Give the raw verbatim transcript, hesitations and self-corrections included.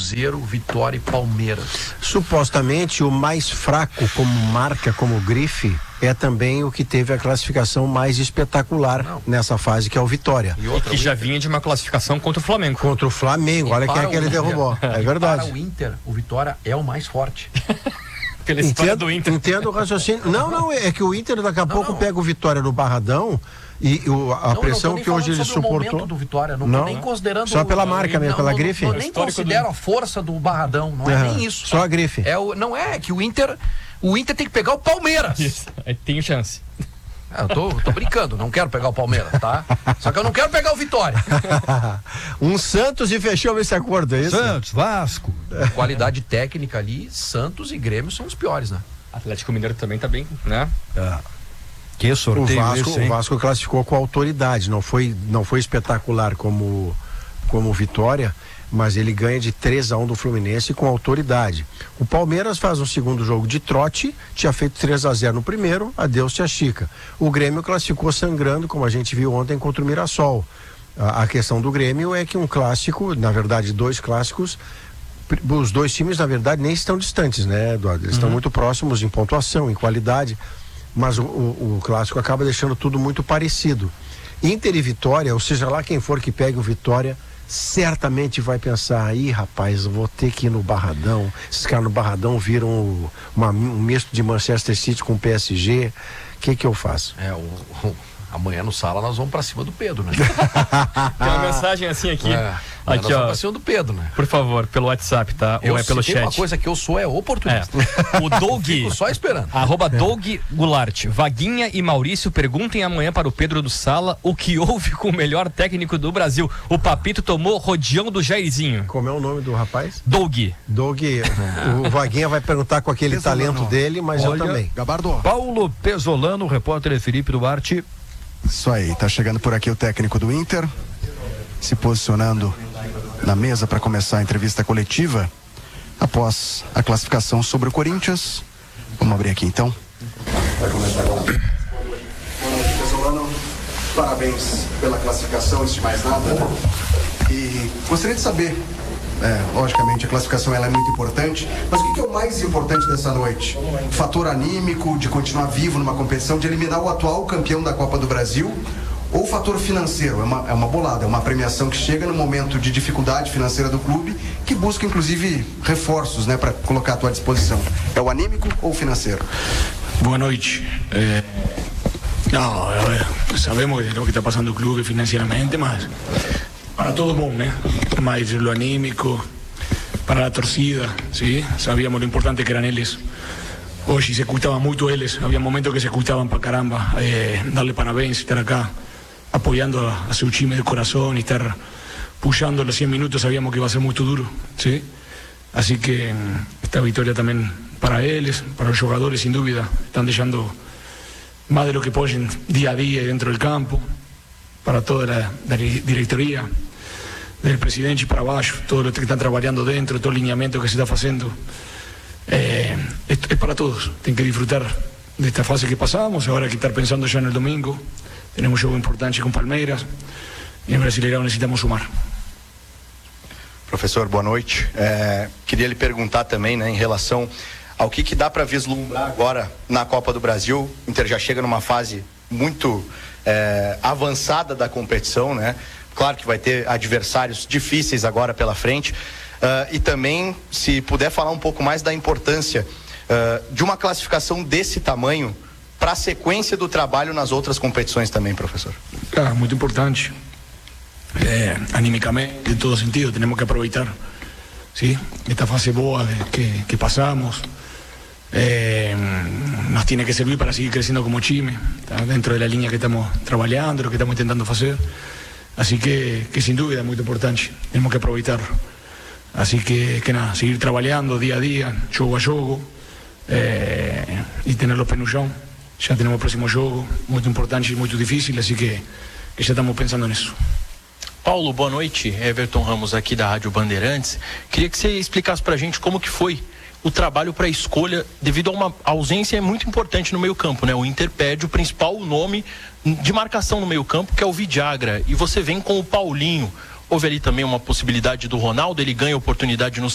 Cruzeiro, Vitória e Palmeiras. Supostamente o mais fraco como marca, como grife, é também o que teve a classificação mais espetacular Não. nessa fase, que é o Vitória. E, outra, e que já vinha de uma classificação contra o Flamengo. Contra o Flamengo, e olha quem é que ele Inter, derrubou. É verdade. Para o Inter, o Vitória é o mais forte. Pela história entendo, do Inter. Entendo o raciocínio. Não, não, é que o Inter daqui a não, pouco não. pega o Vitória no Barradão e o, a não, pressão não que hoje ele suportou. O momento do Vitória, não, não. nem considerando só pela marca mesmo, pela não, grife. Eu nem considero do... a força do Barradão, não é uhum. nem isso. Só a grife. É o, não é que o Inter, o Inter tem que pegar o Palmeiras. Isso. Tem chance. Eu tô, tô brincando, não quero pegar o Palmeiras, tá? Só que eu não quero pegar o Vitória. Um Santos e fechou esse acordo, é isso? Santos, Vasco. Qualidade técnica ali, Santos e Grêmio são os piores, né? Atlético Mineiro também tá bem, né? Ah. Que sorteio o Vasco, esse, hein? O Vasco classificou com autoridade, não foi, não foi espetacular como, como Vitória, mas ele ganha de três a um do Fluminense com autoridade. O Palmeiras faz um segundo jogo de trote, tinha feito três a zero no primeiro, adeus tia Chica. O Grêmio classificou sangrando, como a gente viu ontem contra o Mirassol. A, a questão do Grêmio é que um clássico, na verdade dois clássicos, os dois times na verdade nem estão distantes, né, Eduardo? Eles uhum. estão muito próximos em pontuação, em qualidade, mas o, o, o clássico acaba deixando tudo muito parecido. Inter e Vitória, ou seja lá quem for que pegue o Vitória, certamente vai pensar, aí rapaz, eu vou ter que ir no Barradão, esses caras no Barradão viram o, uma, um misto de Manchester City com P S G, o que que eu faço? É, o, o, amanhã no Sala nós vamos pra cima do Pedro, né? Tem uma mensagem assim aqui, é, aqui nós ó, vamos pra cima do Pedro, né? Por favor, pelo WhatsApp, tá? Eu, ou é pelo se chat. Tem uma coisa que eu sou é oportunista. É. O Doug, Fico só esperando. Arroba Doug Goulart, Vaguinha e Maurício perguntem amanhã para o Pedro do Sala o que houve com o melhor técnico do Brasil. O Papito tomou rodeão do Jairzinho. Como é o nome do rapaz? Doug. Doug, o Vaguinha vai perguntar com aquele Pesolano. talento dele, mas Olha, eu também. Gabardo. Paulo Pesolano, repórter Felipe Duarte. Isso aí, tá chegando por aqui o técnico do Inter, se posicionando na mesa para começar a entrevista coletiva após a classificação sobre o Corinthians. Vamos abrir aqui então. Vai começar agora. Pesolano, parabéns pela classificação, antes de mais nada. E gostaria de saber, é, logicamente a classificação ela é muito importante, mas o que é o mais importante dessa noite? O fator anímico de continuar vivo numa competição, de eliminar o atual campeão da Copa do Brasil, ou o fator financeiro? É uma, é uma bolada, é uma premiação que chega no momento de dificuldade financeira do clube, que busca inclusive reforços, né, para colocar à tua disposição. É o anímico ou o financeiro? Boa noite. Eh, não, eh, sabemos lo que está passando no clube financeiramente, mas para todo bom, né? Mas lo anímico, para a torcida, ¿sí? Sabíamos lo importante que eran eles. Hoje se escutaban muito eles, havia momentos que se escutaban para caramba. Eh, darle parabéns, estar acá apoyando a, a seu time de corazón y estar puxando los cien minutos, sabíamos que iba a ser muito duro, ¿sí? Así que esta victoria también para eles, para los jogadores, sin duda, están deixando más de lo que pueden día a día dentro del campo, para toda la, la diretoria, del presidente para baixo, todos los que están trabajando dentro, todo el lineamiento que se está haciendo. Eh, es, es para todos, tienen que disfrutar de esta fase que pasamos, ahora hay que estar pensando ya en el domingo, tenemos un juego importante con Palmeiras, e no Brasileirão necesitamos sumar. Professor, boa noite. É, queria lhe perguntar também, né, em relação ao que, que dá para vislumbrar agora na Copa do Brasil. O Inter já chega numa fase muito é, avançada da competição, né? Claro que vai ter adversários difíceis agora pela frente. Uh, e também, se puder falar um pouco mais da importância uh, de uma classificação desse tamanho para a sequência do trabalho nas outras competições também, professor. Ah, muito importante. É, animicamente, em todo sentido, temos que aproveitar, ¿sí? Esta fase boa que, que passamos. Eh, nos tiene que servir para seguir creciendo como time, ¿tá? Dentro de la línea que estamos trabajando, lo que estamos intentando hacer. Así que, que sin duda es muy importante, tenemos que aprovechar. Así que, que nada, seguir trabajando día a día, jogo a jogo, eh, y tener los pés no chão. Ya tenemos el próximo jogo, muy importante y muy difícil, así que, que ya estamos pensando en eso. Paulo, boa noite. Everton Ramos aqui da Rádio Bandeirantes. Queria que você explicasse pra gente como que foi o trabalho para a escolha, devido a uma ausência muito importante no meio-campo, né? O Inter perde o principal nome de marcação no meio-campo, que é o Vidagra, e você vem com o Paulinho. Houve ali também uma possibilidade do Ronaldo, ele ganha oportunidade no